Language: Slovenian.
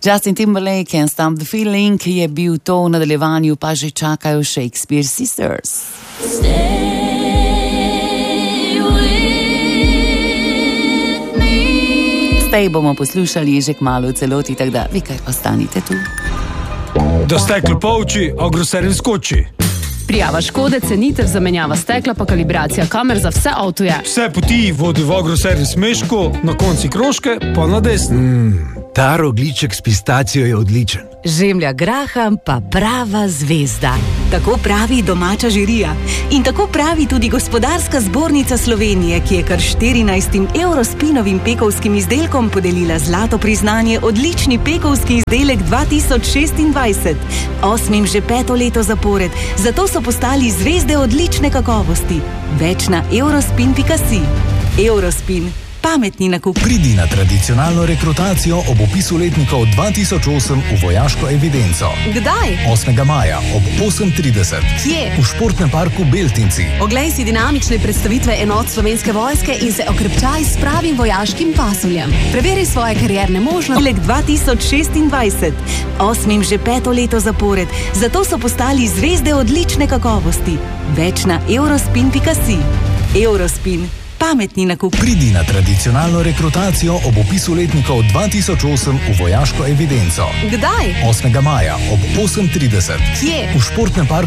Justin Timberlake, Can't Stop the Feeling, je bil to, v nadaljevanju pa že čakajo Shakespeare Sisters. Stay bomo poslušali že kmalu v celoti, tako da vi kar ostanite tu. Da steklo pouči, agroservis skoči. Prijava škode, cenitev, zamenjava stekla pa kalibracija kamer za vse avtoje. Vse poti vodi v agroservis Meško, na konci krožke pa na desno. Ta rogljiček s pistacijo je odličen. Žemlja graham pa prava zvezda. Tako pravi domača žirija. In tako pravi tudi Gospodarska zbornica Slovenije, ki je kar 14 Eurospinovim pekovskim izdelkom podelila zlato priznanje odlični pekovski izdelek 2026. 8. že 5. leto zapored, zato so postali zvezde odlične kakovosti. Več na eurospin.si. Eurospin. Pametni nakup. Pridi na tradicionalno rekrutacijo ob opisu letnikov 2008 v vojaško evidenco. Kdaj? 8. maja ob 8:30. Kje? V športnem parku Beltinci. Oglej si dinamične predstavitve enot Slovenske vojske in se okrepčaj s pravim vojaškim pasuljem. Preveri svoje karierne možnosti. Lek 2026. 8. že 5. leto zapored, zato so postali zvezde odlične kakovosti. Več na eurospin.si. Eurospin. Pametni nakup. Pridi na tradicionalno rekrutacijo ob opisu letnikov 2008 v vojaško evidenco. Kdaj? 8. maja ob 8:30. Kje? V športnem parku